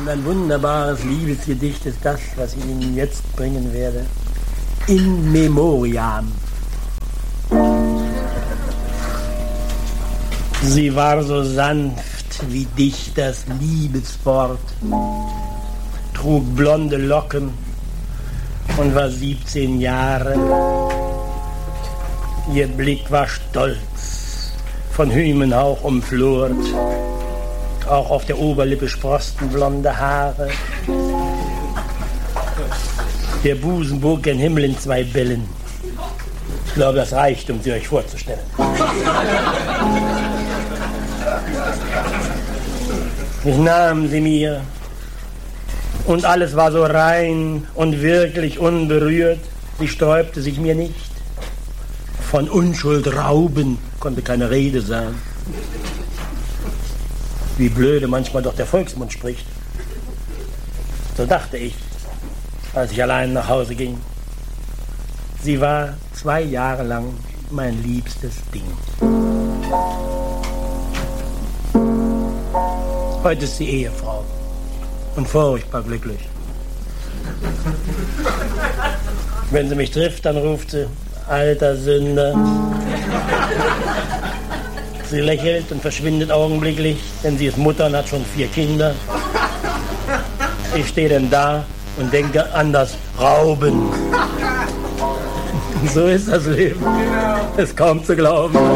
Und ein wunderbares Liebesgedicht ist das, was ich Ihnen jetzt bringen werde. In Memoriam. Sie war so sanft wie Dichters Liebeswort, trug blonde Locken und war 17 Jahre. Ihr Blick war stolz, von Hymenhauch umflort, auch auf der Oberlippe sprosten blonde Haare. Der Busen bog gen Himmel in 2 Bällen. Ich glaube, das reicht, um sie euch vorzustellen. Ich nahm sie mir und alles war so rein und wirklich unberührt. Sie sträubte sich mir nicht. Von Unschuld rauben konnte keine Rede sein. Wie blöde manchmal doch der Volksmund spricht. So dachte ich, als ich allein nach Hause ging. Sie war 2 Jahre lang mein liebstes Ding. Heute ist sie Ehefrau und furchtbar glücklich. Wenn sie mich trifft, dann ruft sie, alter Sünder. Sie lächelt und verschwindet augenblicklich, denn sie ist Mutter und hat schon 4 Kinder. Ich stehe dann da und denke an das Rauben. So ist das Leben. Es ist kaum zu glauben.